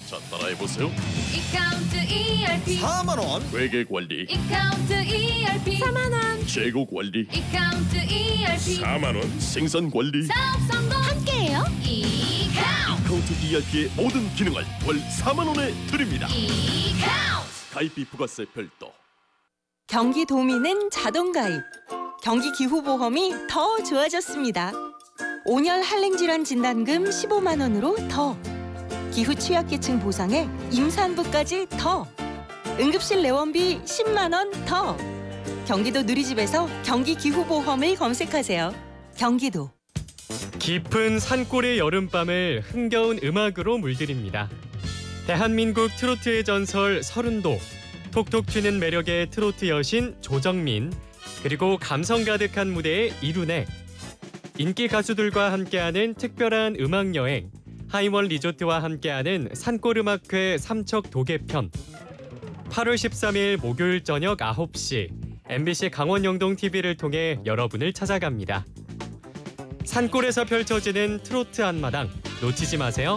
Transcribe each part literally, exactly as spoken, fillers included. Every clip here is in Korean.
자, 따라해보세요. 이카운트 이알피 사만 원. 회계 관리, 이카운트 이알피 사만 원 재고 관리, 이카운트 이알피 사만 원. 생산 관리, 사업 성공 함께해요. 이카운트 카운트 이알피의 모든 기능을 월 사만 원에 드립니다. 이카운트 가입비 부가세 별도. 경기도민은 자동가입. 경기기후보험이 더 좋아졌습니다. 온열 한랭질환 진단금 십오만 원으로 더. 기후 취약계층 보상에 임산부까지 더. 응급실 내원비 십만 원 더. 경기도 누리집에서 경기기후보험을 검색하세요. 경기도. 깊은 산골의 여름밤을 흥겨운 음악으로 물들입니다. 대한민국 트로트의 전설 서른도, 톡톡 튀는 매력의 트로트 여신 조정민, 그리고 감성 가득한 무대의 이룬혜. 인기 가수들과 함께하는 특별한 음악 여행, 하이원 리조트와 함께하는 산골음악회 삼척 도계편. 팔월 십삼일 목요일 저녁 아홉 시 엠비씨 강원 영동 티비를 통해 여러분을 찾아갑니다. 산골에서 펼쳐지는 트로트 한마당 놓치지 마세요.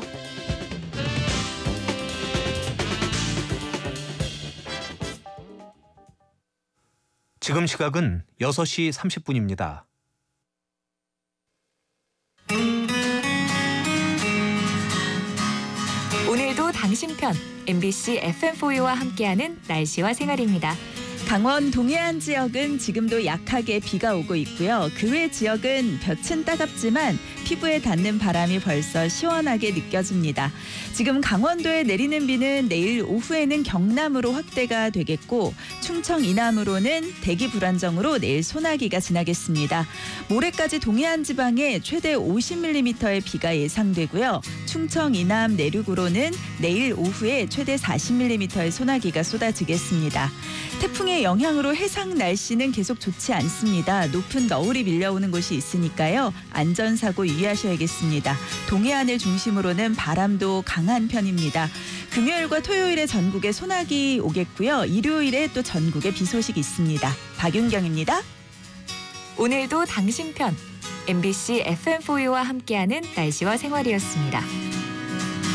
지금 시각은 여섯 시 삼십 분입니다. 오늘도 당신 편 엠비씨 에프엠포유와 함께하는 날씨와 생활입니다. 강원 동해안 지역은 지금도 약하게 비가 오고 있고요. 그 외 지역은 볕은 따갑지만 피부에 닿는 바람이 벌써 시원하게 느껴집니다. 지금 강원도에 내리는 비는 내일 오후에는 경남으로 확대가 되겠고 충청 이남으로는 대기 불안정으로 내일 소나기가 지나겠습니다. 모레까지 동해안 지방에 최대 오십 밀리미터의 비가 예상되고요. 충청 이남 내륙으로는 내일 오후에 최대 사십 밀리미터의 소나기가 쏟아지겠습니다. 태풍의 영향으로 해상 날씨는 계속 좋지 않습니다. 높은 너울이 밀려오는 곳이 있으니까요. 안전사고 유의하셔야겠습니다. 동해안을 중심으로는 바람도 강한 편입니다. 금요일과 토요일에 전국에 소나기 오겠고요. 일요일에 또 전국에 비 소식이 있습니다. 박윤경입니다. 오늘도 당신 편 엠비씨 에프엠포유와 함께하는 날씨와 생활이었습니다.